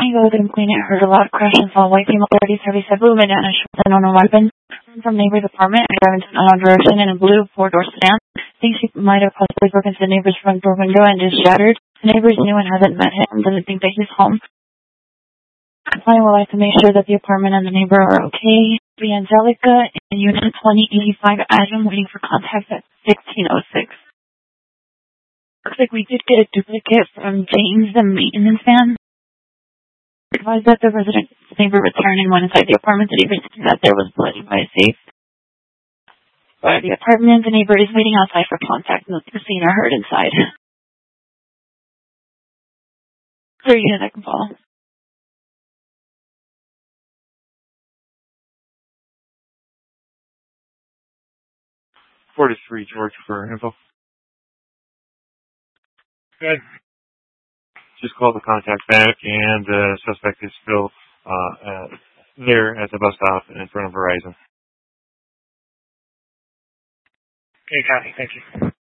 Go to complainant heard a loud crash and saw a white female 30-37 movement and a short and unknown weapon from neighbor's apartment. I drive into an unknown direction in a blue four-door sedan. Think she might have possibly broken into the neighbor's front door window and just shattered. The neighbor's new and hasn't met him. Doesn't think that he's home. I would like to make sure that the apartment and the neighbor are okay. Be Angelica in unit 2085 Adam, waiting for contact at 1606. Looks like we did get a duplicate from James, the maintenance man. Advised that the resident's neighbor returned and went inside the apartment. The neighbor said that there was blood by a safe. By the apartment, the neighbor is waiting outside for contact. Nothing seen or heard inside. There you go, that can follow. 43 George for info. Good. Just called the contact back, and the suspect is still there at the bus stop in front of Verizon. Okay, copy. Thank you.